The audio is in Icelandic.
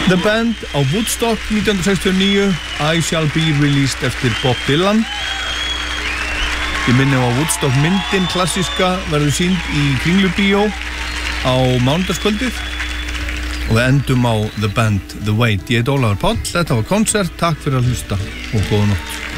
The Band á Woodstock 1969, I Shall Be Released eftir Bob Dylan. Ég minni á Woodstock myndin klassíska verður sýnd í Kringlubíó á mánudagskvöldið og við endum á The Band, The Wait. Ég heit Ólafur Páll, þetta var konsert, takk fyrir að hlusta og góða nótt.